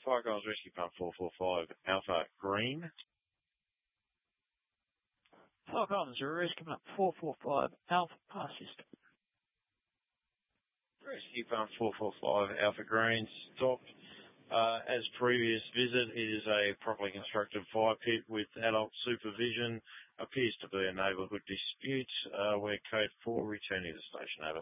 Fire Comms Rescue Pump 445 Alpha Green. Fire Comms Rescue Pump 445 Alpha Pass System. Rescue Pump 445 Alpha Green stopped. As previous visit, it is a properly constructed fire pit with adult supervision. Appears to be a neighbourhood dispute. We're code 4, returning to station, over.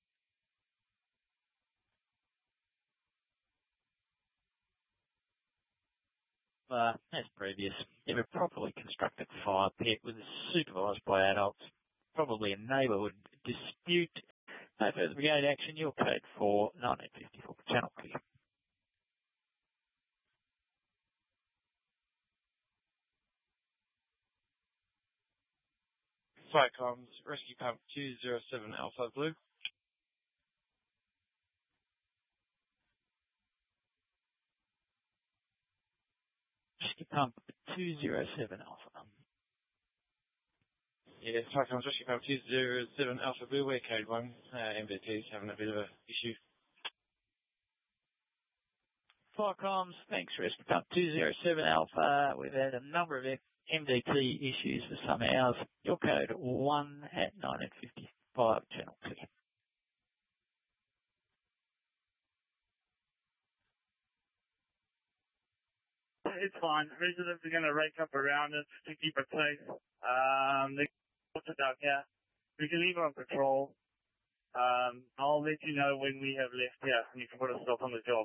As previous, they were properly constructed fire pit was supervised by adults. Probably a neighbourhood dispute. No further brigade action. Your code 4, 1954 channel clear. Fire Comms Rescue Pump 207 Alpha Blue. Rescue Pump 207 Alpha. Yeah, Fire Comms Rescue Pump 207 Alpha Blue, we're code 1. MVT's having a bit of an issue. Fire Comms, thanks Rescue Pump 207 Alpha. We've had a number of MDT issues for some hours. Your code 1 at 1955 channel clear. It's fine. Residents are going to rake up around it to keep it safe. They put it out here. We can leave on patrol. I'll let you know when we have left here and you can put a stop on the job.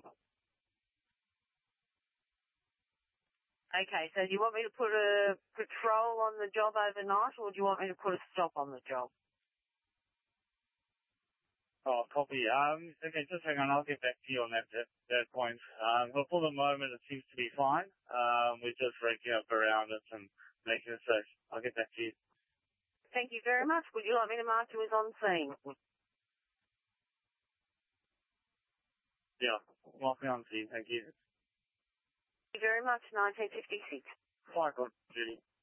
Okay, so do you want me to put a patrol on the job overnight or do you want me to put a stop on the job? Oh, copy. Okay, just hang on. I'll get back to you on that point. But for the moment, it seems to be fine. We're just raking up around it and making it safe. I'll get back to you. Thank you very much. Would you like me to mark you as on scene? Yeah, mark me on scene. Thank you. Thank you very much. 1956. Fire, Judy.